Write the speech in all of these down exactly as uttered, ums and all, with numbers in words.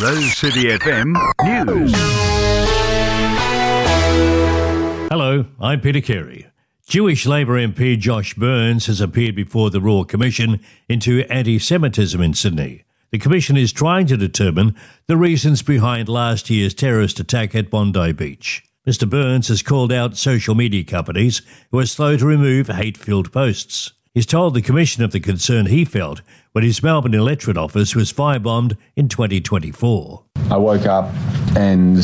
Rose City F M News. Hello, I'm Peter Carey. Jewish Labor M P Josh Burns has appeared before the Royal Commission into Anti-Semitism in Sydney. The Commission is trying to determine the reasons behind last year's terrorist attack at Bondi Beach. Mister Burns has called out social media companies who are slow to remove hate-filled posts. He's told the Commission of the concern he felt when his Melbourne electorate office was firebombed in twenty twenty-four. I woke up and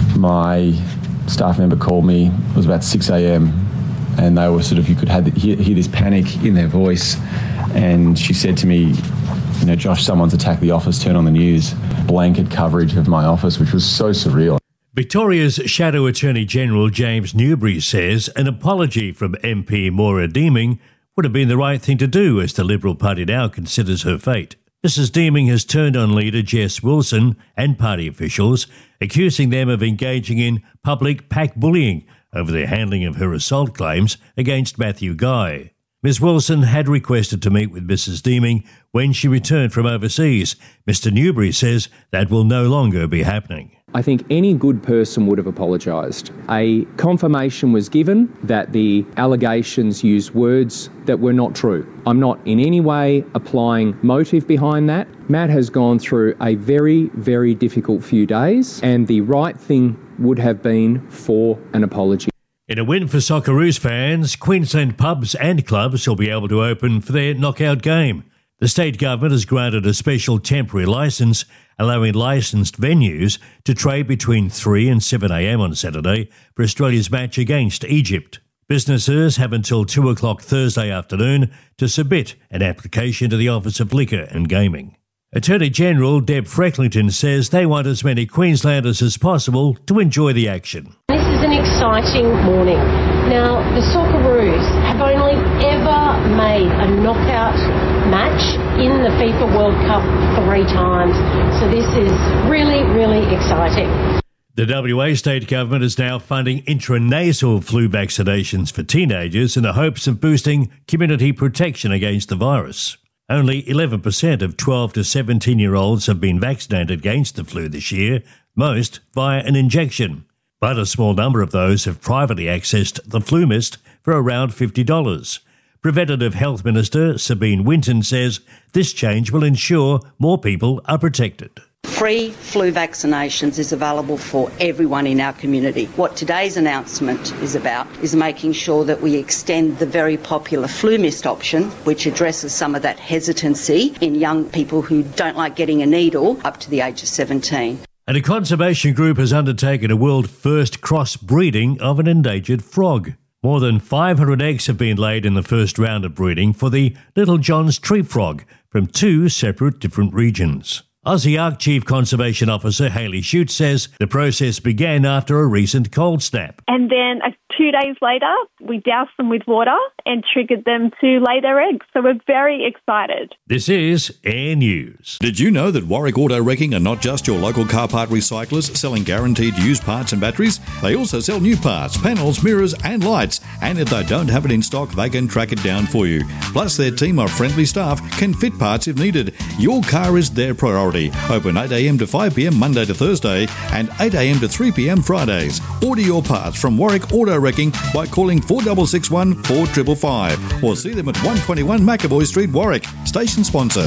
my staff member called me. It was about six a.m. and they were sort of, you could have, hear, hear this panic in their voice. And she said to me, you know, Josh, someone's attacked the office, turn on the news. Blanket coverage of my office, which was so surreal. Victoria's Shadow Attorney General James Newbury says an apology from M P Maura Deeming would have been the right thing to do as the Liberal Party now considers her fate. Missus Deeming has turned on leader Jess Wilson and party officials, accusing them of engaging in public pack bullying over the handling of her assault claims against Matthew Guy. Miz Wilson had requested to meet with Missus Deeming when she returned from overseas. Mister Newbury says that will no longer be happening. I think any good person would have apologised. A confirmation was given that the allegations used words that were not true. I'm not in any way applying motive behind that. Matt has gone through a very, very difficult few days, and the right thing would have been for an apology. In a win for Socceroos fans, Queensland pubs and clubs will be able to open for their knockout game. The state government has granted a special temporary licence, allowing licensed venues to trade between three and seven a.m. on Saturday for Australia's match against Egypt. Businesses have until two o'clock Thursday afternoon to submit an application to the Office of Liquor and Gaming. Attorney General Deb Frecklington says they want as many Queenslanders as possible to enjoy the action. This is an exciting morning. Now, the Socceroos have only ever made a knockout match in the FIFA World Cup three times. So this is really, really exciting. The W A state government is now funding intranasal flu vaccinations for teenagers in the hopes of boosting community protection against the virus. Only eleven percent of twelve to seventeen-year-olds have been vaccinated against the flu this year, most via an injection. But a small number of those have privately accessed the flu mist for around fifty dollars. Preventative Health Minister Sabine Winton says this change will ensure more people are protected. Free flu vaccinations is available for everyone in our community. What today's announcement is about is making sure that we extend the very popular flu mist option, which addresses some of that hesitancy in young people who don't like getting a needle, up to the age of seventeen. And a conservation group has undertaken a world-first cross-breeding of an endangered frog. More than five hundred eggs have been laid in the first round of breeding for the Little John's tree frog from two separate different regions. Aussie Ark Chief Conservation Officer Hayley Shute says the process began after a recent cold snap. And then uh, two days later, we doused them with water and triggered them to lay their eggs. So we're very excited. This is Air News. Did you know that Warwick Auto Wrecking are not just your local car part recyclers selling guaranteed used parts and batteries? They also sell new parts, panels, mirrors and lights. And if they don't have it in stock, they can track it down for you. Plus, their team of friendly staff can fit parts if needed. Your car is their priority. Open eight a.m. to five p.m. Monday to Thursday and eight a.m. to three p.m. Fridays. Order your parts from Warwick Auto Wrecking by calling four six six one, four five five five or see them at one twenty-one McAvoy Street, Warwick. Station sponsor.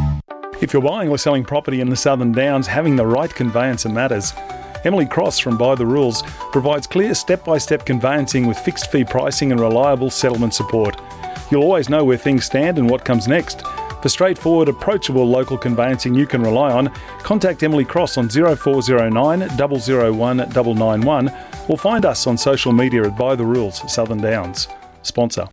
If you're buying or selling property in the Southern Downs, having the right conveyancer matters. Emily Cross from By the Rules provides clear step-by-step conveyancing with fixed fee pricing and reliable settlement support. You'll always know where things stand and what comes next. For straightforward, approachable local conveyancing you can rely on, contact Emily Cross on zero four zero nine, zero zero one, nine nine one or find us on social media at By the Rules Southern Downs. Sponsor.